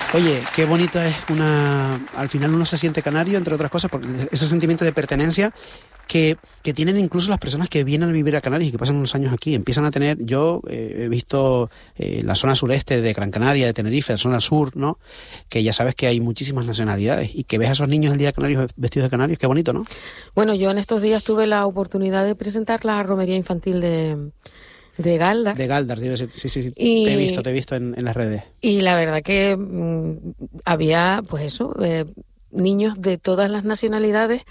Oye, qué bonita es al final uno se siente canario, entre otras cosas, porque ese sentimiento de pertenencia que tienen incluso las personas que vienen a vivir a Canarias y que pasan unos años aquí, empiezan a tener, yo he visto la zona sureste de Gran Canaria, de Tenerife, la zona sur, ¿no? Que ya sabes que hay muchísimas nacionalidades y que ves a esos niños el día de Canarios vestidos de canarios, qué bonito, ¿no? Bueno, yo en estos días tuve la oportunidad de presentar la romería infantil de Galdar. De Galdar, sí. Y te he visto en las redes. Y la verdad que había, pues eso, niños de todas las nacionalidades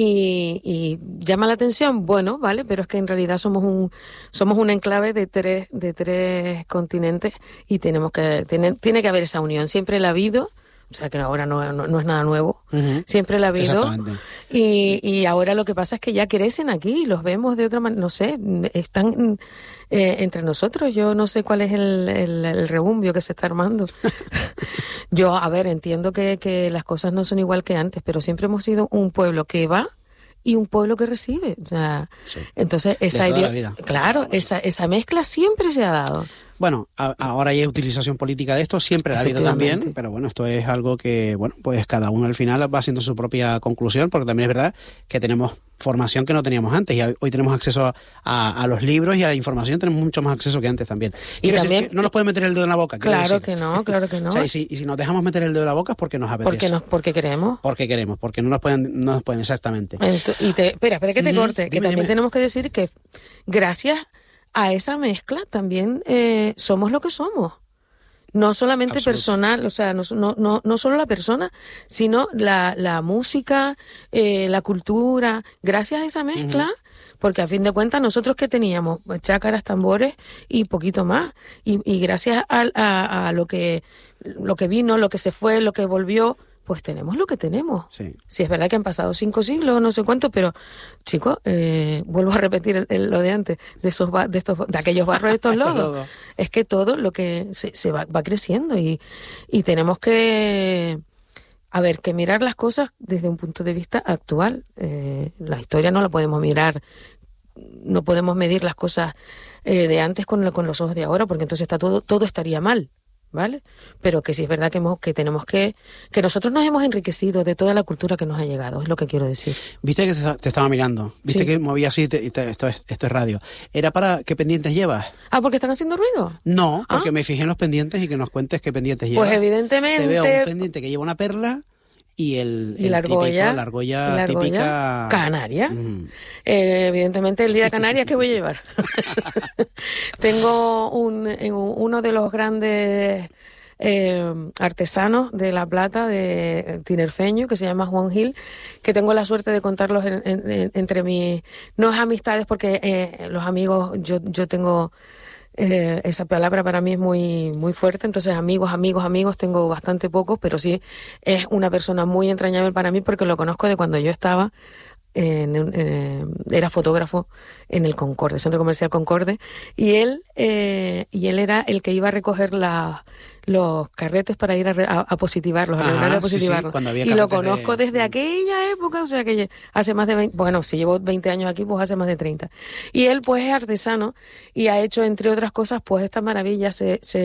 y llama la atención, bueno, vale, pero es que en realidad somos un enclave de tres continentes y tiene que haber esa unión. Siempre la ha habido. O sea, que ahora no es nada nuevo. Uh-huh. Siempre la ha habido. Y ahora lo que pasa es que ya crecen aquí, los vemos de otra manera, no sé, están entre nosotros. Yo no sé cuál es el rebumbio que se está armando. Yo, a ver, entiendo que las cosas no son igual que antes, pero siempre hemos sido un pueblo que va y un pueblo que recibe. O sea, sí. Entonces, esa mezcla siempre se ha dado. Bueno, ahora hay utilización política de esto, siempre la ha habido también, pero bueno, esto es algo que, bueno, pues cada uno al final va haciendo su propia conclusión, porque también es verdad que tenemos formación que no teníamos antes y hoy tenemos acceso a los libros y a la información, tenemos mucho más acceso que antes también. Y también decir que no nos pueden meter el dedo en la boca. Claro que no. O sea, y si nos dejamos meter el dedo en la boca es porque nos apetece. Porque queremos. Porque no nos pueden exactamente. Espera que te corte, que también dime. Tenemos que decir que gracias a esa mezcla también somos lo que somos. No solamente personal, o sea, no solo la persona, sino la música, la cultura. Gracias a esa mezcla, porque a fin de cuentas nosotros que teníamos chácaras, tambores y poquito más. Y gracias a lo que vino, lo que se fue, lo que volvió, pues tenemos lo que tenemos. Sí. Sí, es verdad que han pasado 5 siglos, no sé cuánto, pero, chicos, vuelvo a repetir lo de antes, de aquellos barros, de estos lodos. Es que todo lo que se va creciendo y tenemos que mirar las cosas desde un punto de vista actual. La historia no la podemos mirar, no podemos medir las cosas de antes con los ojos de ahora, porque entonces todo estaría mal. ¿Vale? Pero que sí es verdad que tenemos que nosotros nos hemos enriquecido de toda la cultura que nos ha llegado, es lo que quiero decir. Viste que te estaba mirando, viste que movía así, esto es radio. ¿Era para qué pendientes llevas? ¿Porque están haciendo ruido? No, porque me fijé en los pendientes y que nos cuentes qué pendientes llevas. Pues evidentemente... Te veo un pendiente que lleva una perla y la argolla típica canaria. Evidentemente el día de Canarias, ¿qué voy a llevar? Tengo uno de los grandes artesanos de La Plata, de tinerfeño, que se llama Juan Gil, que tengo la suerte de contarlos entre mis... No es amistades, porque los amigos, yo tengo... esa palabra para mí es muy, muy fuerte, entonces amigos tengo bastante pocos, pero sí es una persona muy entrañable para mí porque lo conozco de cuando yo estaba era fotógrafo en el Concorde, Centro Comercial Concorde, y él era el que iba a recoger los carretes para ir a positivarlos, a positivarlos. Sí, y lo conozco desde aquella época, o sea que hace más de 20, bueno, si llevo 20 años aquí, pues hace más de 30. Y él pues es artesano y ha hecho, entre otras cosas, pues estas maravillas.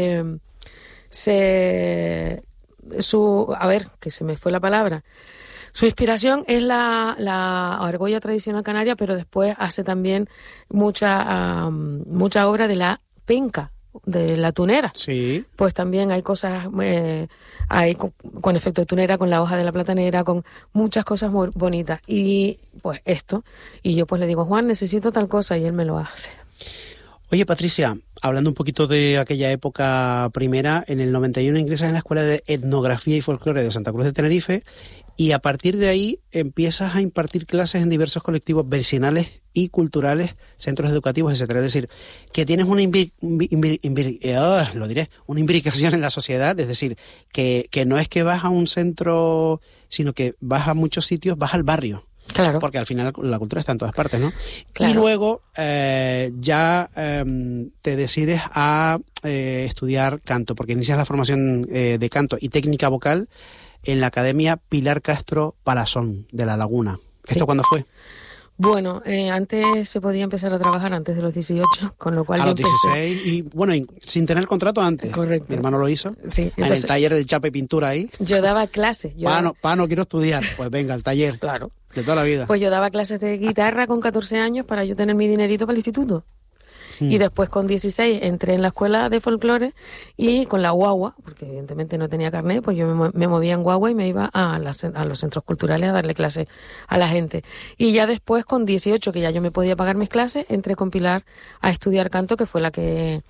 A ver, que se me fue la palabra. Su inspiración es la argolla tradicional canaria, pero después hace también mucha obra de la penca, de la tunera. Sí. Pues también hay cosas con efecto de tunera, con la hoja de la platanera, con muchas cosas muy bonitas. Y pues esto. Y yo pues le digo, Juan, necesito tal cosa, y él me lo hace. Oye, Patricia, hablando un poquito de aquella época primera, en el 91 ingresas en la Escuela de Etnografía y Folclore de Santa Cruz de Tenerife y a partir de ahí empiezas a impartir clases en diversos colectivos vecinales y culturales, centros educativos, etcétera. Es decir, que tienes una imbricación en la sociedad, es decir, que no es que vas a un centro, sino que vas a muchos sitios, vas al barrio. Claro. Porque al final la cultura está en todas partes, ¿no? Claro. Y luego te decides a estudiar canto, porque inicias la formación de canto y técnica vocal en la Academia Pilar Castro Palazón de La Laguna. ¿Esto cuándo fue? Bueno, antes se podía empezar a trabajar antes de los 18, con lo cual a yo los empecé... 16 y bueno, sin tener contrato antes. Correcto. Mi hermano lo hizo. Sí, en el taller de chapa y pintura ahí. Yo daba clases. No quiero estudiar. Pues venga, al taller. Claro. De toda la vida. Pues yo daba clases de guitarra con 14 años para yo tener mi dinerito para el instituto. Y después con 16 entré en la escuela de folclore y con la guagua, porque evidentemente no tenía carnet, pues yo me movía en guagua y me iba a los centros culturales a darle clases a la gente. Y ya después con 18, que ya yo me podía pagar mis clases, entré con Pilar a estudiar canto, que fue la que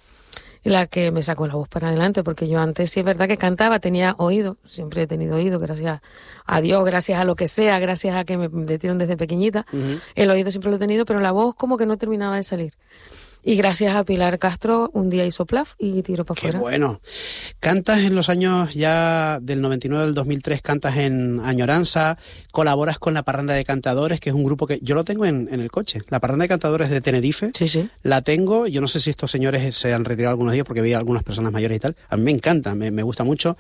me sacó la voz para adelante, porque yo antes sí es verdad que cantaba, tenía oído, siempre he tenido oído, gracias a Dios, gracias a lo que sea, gracias a que me metieron desde pequeñita, el oído siempre lo he tenido, pero la voz como que no terminaba de salir. Y gracias a Pilar Castro, un día hizo plaf y tiró para afuera. ¡Qué bueno! Cantas en los años ya del 99 al 2003, cantas en Añoranza, colaboras con la Parranda de Cantadores, que es un grupo que yo lo tengo en el coche. La Parranda de Cantadores de Tenerife, sí. La tengo. Yo no sé si estos señores se han retirado algunos días porque vi a algunas personas mayores y tal. A mí me encanta, me gusta mucho.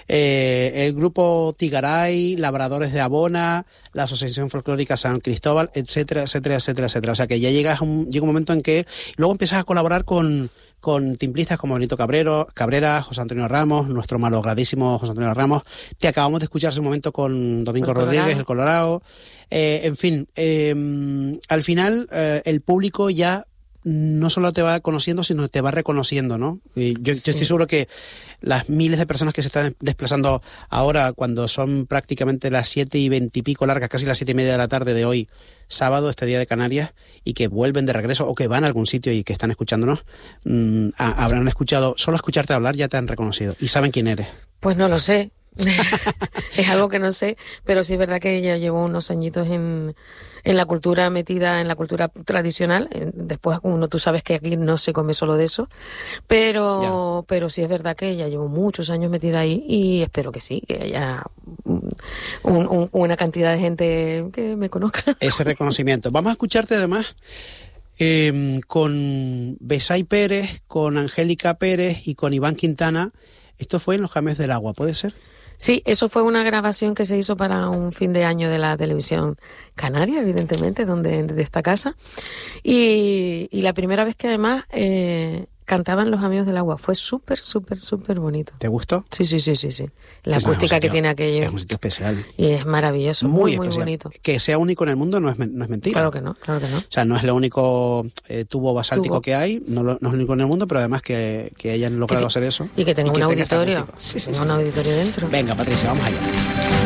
El grupo Tigaray, Labradores de Abona, la Asociación Folclórica San Cristóbal, etcétera, etcétera, etcétera, etcétera. O sea que ya llega un momento en que luego empiezas a colaborar con timbristas como Benito Cabrera, José Antonio Ramos, nuestro malogradísimo José Antonio Ramos. Te acabamos de escuchar hace un momento con Domingo Rodríguez, el Colorado. En fin, al final el público ya no solo te va conociendo, sino te va reconociendo, ¿no? Y yo estoy seguro que las miles de personas que se están desplazando ahora, cuando son prácticamente las 7:20 y pico largas, casi las 7:30 de la tarde de hoy, sábado, este día de Canarias, y que vuelven de regreso o que van a algún sitio y que están escuchándonos, habrán escuchado, solo escucharte hablar ya te han reconocido y saben quién eres. Pues no lo sé. Es algo que no sé, pero sí es verdad que ya llevo unos añitos en la cultura, metida en la cultura tradicional. Después, tú sabes que aquí no se come solo de eso, pero sí es verdad que ya llevo muchos años metida ahí y espero que sí, que haya una cantidad de gente que me conozca. Ese reconocimiento. Vamos a escucharte además con Besay Pérez, con Angélica Pérez y con Iván Quintana. Esto fue en Los James del Agua, ¿puede ser? Sí, eso fue una grabación que se hizo para un fin de año de la televisión canaria, evidentemente, de esta casa. Y la primera vez que además cantaban Los Amigos del Agua. Fue súper, súper, súper bonito. ¿Te gustó? Sí. La acústica que tiene aquello. Es un sitio especial. Y es maravilloso, muy bonito. Que sea único en el mundo no es mentira. Claro que no. O sea, no es lo único tubo basáltico que hay, no es lo único en el mundo, pero además que hayan logrado hacer eso. Y que tenga un auditorio. Sí. Un auditorio dentro. Venga, Patricia, vamos allá.